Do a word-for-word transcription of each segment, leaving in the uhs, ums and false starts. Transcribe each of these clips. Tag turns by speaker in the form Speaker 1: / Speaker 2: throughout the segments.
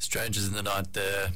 Speaker 1: Strangers in the Night there.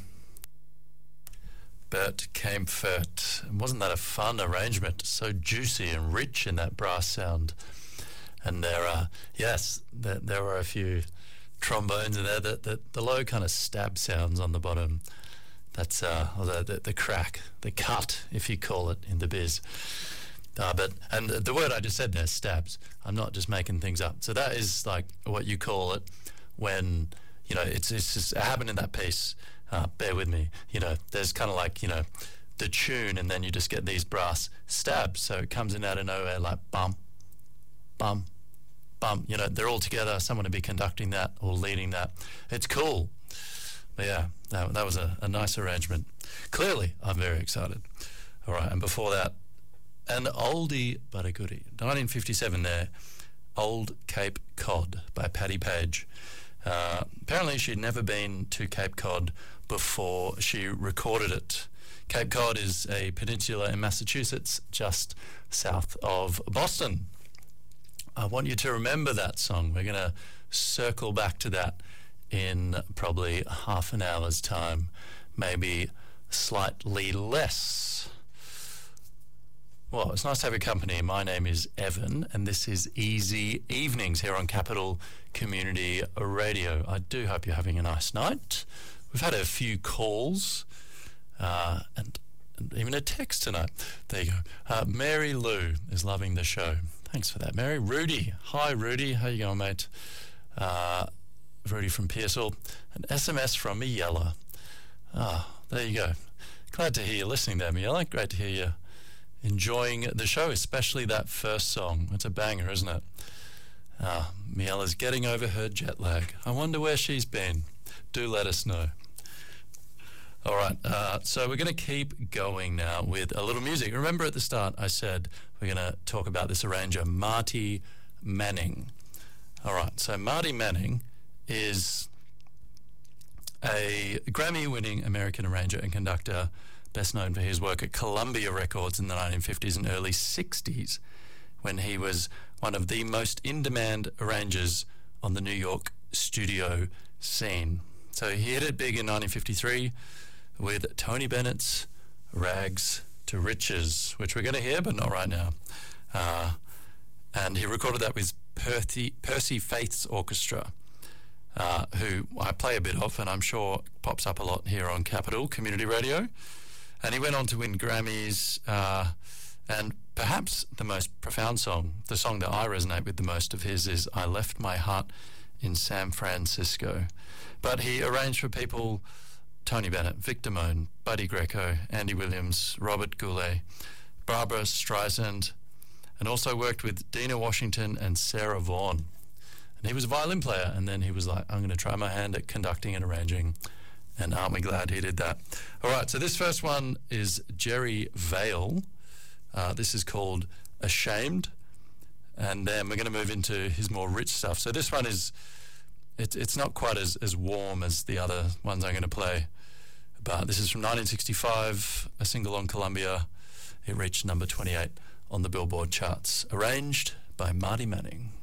Speaker 1: Bert Kaempfert. Wasn't that a fun arrangement? So juicy and rich in that brass sound. And there are, yes, there, there were a few trombones in there. The, the, the low kind of stab sounds on the bottom. That's uh, the, the, the crack, the cut, if you call it in the biz. Uh, but and the word I just said there, stabs. I'm not just making things up. So that is like what you call it when, you know, it's it's just happened in that piece. Uh, bear with me. You know, there's kind of like, you know, the tune, and then you just get these brass stabs. So it comes in out of nowhere like bum, bum, bum. You know, they're all together. Someone to be conducting that or leading that. It's cool. But yeah, that, that was a, a nice arrangement. Clearly, I'm very excited. All right, and before that, an oldie but a goodie. nineteen fifty-seven there, Old Cape Cod by Patti Page. Uh, apparently she'd never been to Cape Cod before she recorded it. Cape Cod is a peninsula in Massachusetts, just south of Boston. I want you to remember that song. We're going to circle back to that in probably half an hour's time, maybe slightly less. Well, it's nice to have your company. My name is Evan, and this is Easy Evenings here on Capital Community Radio. I do hope you're having a nice night. We've had a few calls uh, and, and even a text tonight. There you go. Uh, Mary Lou is loving the show. Thanks for that, Mary. Rudy. Hi, Rudy. How you going, mate? Uh, Rudy from Pearsall. An S M S from Miella. Ah, there you go. Glad to hear you listening there, Miella. Great to hear you enjoying the show, especially that first song. It's a banger, isn't it? Ah, Miella's getting over her jet lag. I wonder where she's been. Do let us know. All right, uh, so we're going to keep going now with a little music. Remember at the start I said we're going to talk about this arranger, Marty Manning. All right, so Marty Manning is a Grammy-winning American arranger and conductor, best known for his work at Columbia Records in the nineteen fifties and early sixties, when he was one of the most in-demand arrangers on the New York studio scene. So he hit it big in nineteen fifty-three with Tony Bennett's Rags to Riches, which we're going to hear, but not right now. Uh, and he recorded that with Percy, Percy Faith's Orchestra, uh, who I play a bit of, and I'm sure pops up a lot here on Capital Community Radio. And he went on to win Grammys, uh, and perhaps the most profound song, the song that I resonate with the most of his, is I Left My Heart in San Francisco. But he arranged for people, Tony Bennett, Vic Damone, Buddy Greco, Andy Williams, Robert Goulet, Barbara Streisand, and also worked with Dina Washington and Sarah Vaughan. And he was a violin player, and then he was like, I'm going to try my hand at conducting and arranging. And aren't we glad he did that? All right, so this first one is Jerry Vale. Uh, this is called Ashamed. And then we're going to move into his more rich stuff. So this one is, it, it's not quite as, as warm as the other ones I'm going to play. But this is from nineteen sixty-five, a single on Columbia. It reached number twenty-eight on the Billboard charts. Arranged by Marty Manning.